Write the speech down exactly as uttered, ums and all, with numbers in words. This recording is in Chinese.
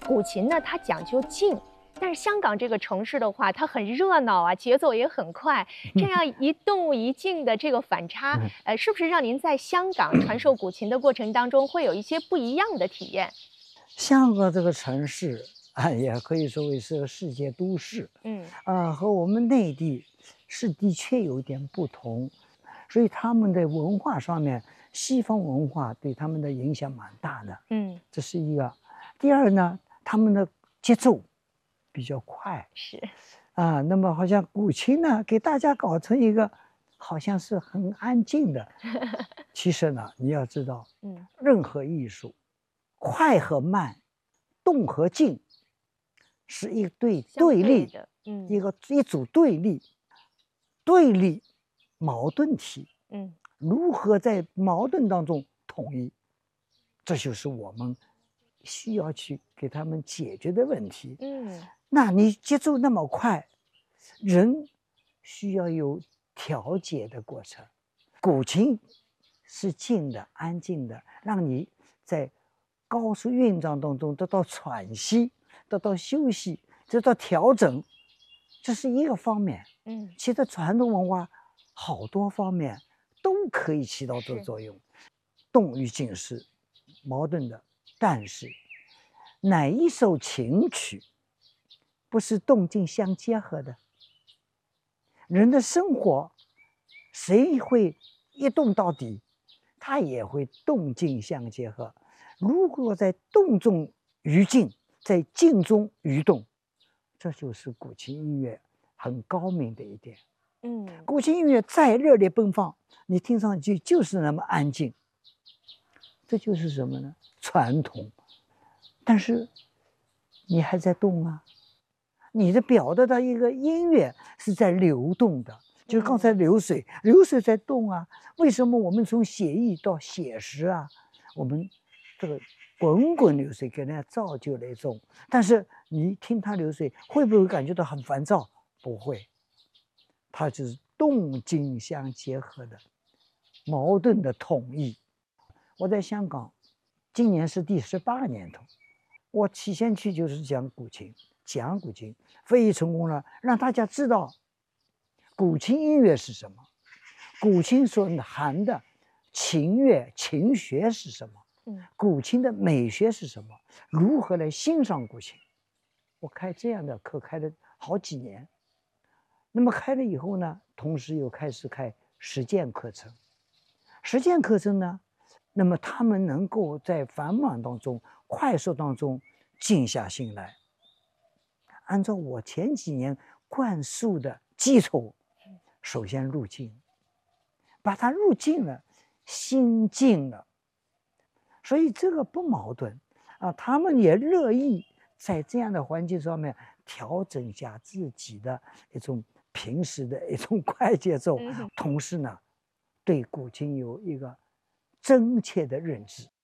古琴呢，它讲究静。但是香港这个城市的话，它很热闹啊，节奏也很快，这样一动一静的这个反差，呃，是不是让您在香港传授古琴的过程当中会有一些不一样的体验？ 香港这个城市啊，也可以说为是个世界都市， 嗯， 啊，和我们内地是的确有点不同，所以他们的文化上面，西方文化对他们的影响蛮大的， 嗯， 这是一个。第二呢，他们的节奏比较快， 是， 啊，那么好像古琴呢，给大家搞成一个好像是很安静的，其实呢，你要知道， 嗯， 任何艺术，快和慢，动和静，是一对相对立， 对的，嗯一个一组对立，对立矛盾体， 嗯， 如何在矛盾当中统一，这就是我们需要去给他们解决的问题。 嗯， 那你节奏那么快，人需要有调节的过程。古琴是静的、安静的，让你在高速运转当中得到喘息、得到休息、得到调整，这是一个方面。 嗯， 其实传统文化好多方面都可以起到这个是， 作用，动与静是矛盾的，但是哪一首琴曲不是动静相结合的？人的生活，谁会一动到底？他也会动静相结合。如果在动中于静，在静中于动，这就是古琴音乐很高明的一点。 嗯， 古琴音乐再热烈奔放，你听上去就是那么安静。这就是什么呢？传统。但是你还在动啊，你的表达的一个音乐是在流动的，就是刚才嗯， 流水，流水在动啊。为什么我们从写意到写实啊？我们这个滚滚流水给人家造就了一种，但是你听它流水，会不会感觉到很烦躁？不会，它就是动静相结合的，矛盾的统一。我在香港，今年是第十八年头。我起先去就是讲古琴，讲古琴，非常成功了，让大家知道古琴音乐是什么，古琴所含的琴乐、琴学是什么， 嗯， 古琴的美学是什么，如何来欣赏古琴。我开这样的课开了好几年，那么开了以后呢，同时又开始开实践课程。实践课程呢，那么他们能够在繁忙当中、快速当中静下心来，按照我前几年灌输的基础，首先入静，把它入静了，心静了，所以这个不矛盾啊。他们也乐意在这样的环境上面调整一下自己的一种平时的一种快节奏， 嗯。 同时呢，对古琴有一个真切的认知。